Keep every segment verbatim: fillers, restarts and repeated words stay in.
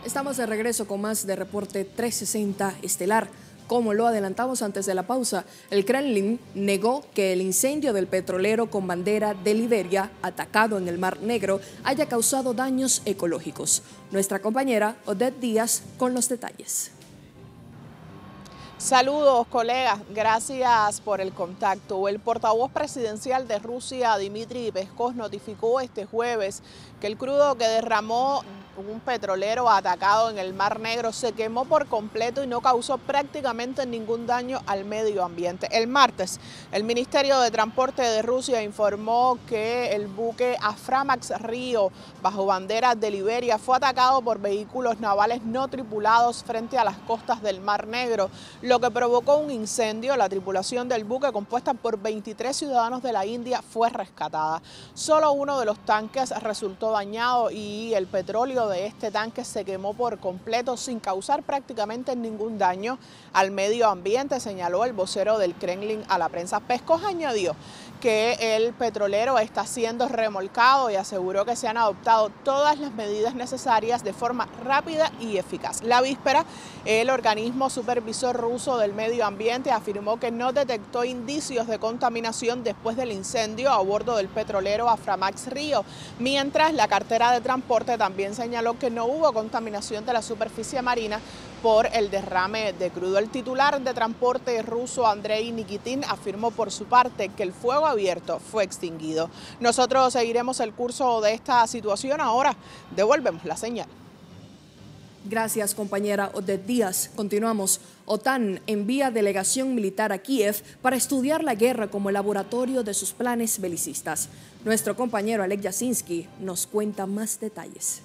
Estamos de regreso con más de Reporte trescientos sesenta Estelar. Como lo adelantamos antes de la pausa, el Kremlin negó que el incendio del petrolero con bandera de Liberia, atacado en el Mar Negro, haya causado daños ecológicos. Nuestra compañera Odette Díaz con los detalles. Saludos, colegas. Gracias por el contacto. El portavoz presidencial de Rusia, Dmitry Peskov, notificó este jueves que el crudo que derramó un petrolero atacado en el Mar Negro se quemó por completo y no causó prácticamente ningún daño al medio ambiente. El martes, el Ministerio de Transporte de Rusia informó que el buque Aframax Río, bajo bandera de Liberia, fue atacado por vehículos navales no tripulados frente a las costas del Mar Negro, lo que provocó un incendio. La tripulación del buque, compuesta por veintitrés ciudadanos de la India, fue rescatada. Solo uno de los tanques resultó dañado y el petróleo de este tanque se quemó por completo sin causar prácticamente ningún daño al medio ambiente, señaló el vocero del Kremlin a la prensa. Peskov añadió que el petrolero está siendo remolcado y aseguró que se han adoptado todas las medidas necesarias de forma rápida y eficaz. La víspera, el organismo supervisor ruso del medio ambiente afirmó que no detectó indicios de contaminación después del incendio a bordo del petrolero Aframax Río, mientras la cartera de transporte también señaló que no hubo contaminación de la superficie marina por el derrame de crudo. El titular de transporte ruso, Andrei Nikitin, afirmó por su parte que el fuego abierto fue extinguido. Nosotros seguiremos el curso de esta situación. Ahora devolvemos la señal. Gracias, compañera Odette Díaz. Continuamos. OTAN envía delegación militar a Kiev para estudiar la guerra como laboratorio de sus planes belicistas. Nuestro compañero Alek Jasinski nos cuenta más detalles.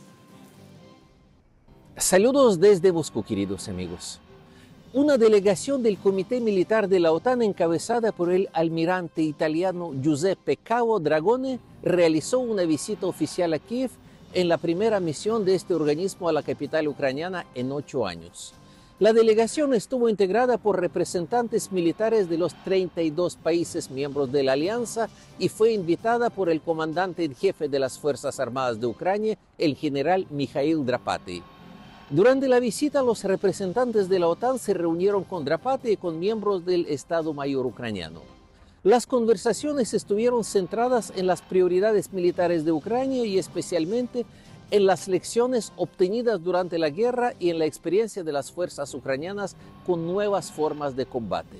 Saludos desde Moscú, queridos amigos. Una delegación del Comité Militar de la OTAN, encabezada por el almirante italiano Giuseppe Cavo Dragone, realizó una visita oficial a Kiev en la primera misión de este organismo a la capital ucraniana en ocho años. La delegación estuvo integrada por representantes militares de los treinta y dos países miembros de la alianza y fue invitada por el comandante en jefe de las Fuerzas Armadas de Ucrania, el general Mikhail Drapati. Durante la visita, los representantes de la OTAN se reunieron con Drapati y con miembros del Estado Mayor ucraniano. Las conversaciones estuvieron centradas en las prioridades militares de Ucrania y especialmente en las lecciones obtenidas durante la guerra y en la experiencia de las fuerzas ucranianas con nuevas formas de combate.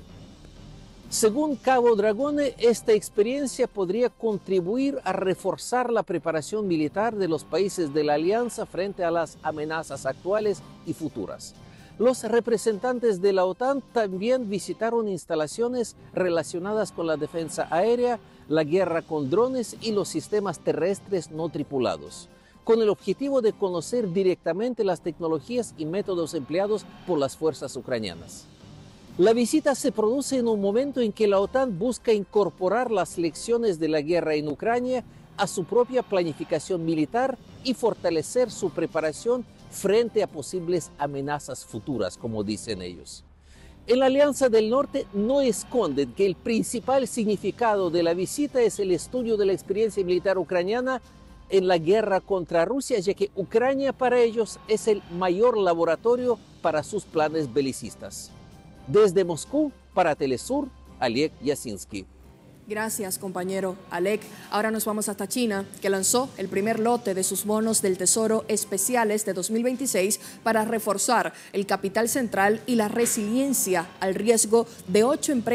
Según Cavo Dragone, esta experiencia podría contribuir a reforzar la preparación militar de los países de la alianza frente a las amenazas actuales y futuras. Los representantes de la OTAN también visitaron instalaciones relacionadas con la defensa aérea, la guerra con drones y los sistemas terrestres no tripulados, con el objetivo de conocer directamente las tecnologías y métodos empleados por las fuerzas ucranianas. La visita se produce en un momento en que la OTAN busca incorporar las lecciones de la guerra en Ucrania a su propia planificación militar y fortalecer su preparación frente a posibles amenazas futuras, como dicen ellos. En la Alianza del Norte no esconden que el principal significado de la visita es el estudio de la experiencia militar ucraniana en la guerra contra Rusia, ya que Ucrania para ellos es el mayor laboratorio para sus planes belicistas. Desde Moscú, para Telesur, Alek Jasinski. Gracias, compañero Alek. Ahora nos vamos hasta China, que lanzó el primer lote de sus bonos del Tesoro especiales de dos mil veintiséis para reforzar el capital central y la resiliencia al riesgo de ocho empresas